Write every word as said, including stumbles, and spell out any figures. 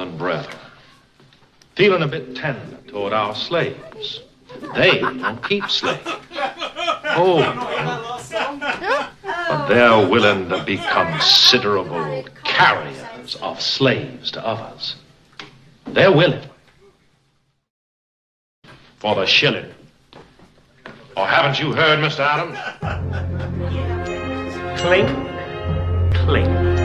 and brethren, feeling a bit tender toward our slaves. They don't keep slaves. Oh, no. But they're willing to be considerable carriers of slaves to others. They're willing. For the shilling. Or haven't you heard, Mister Adams? Clink, clink.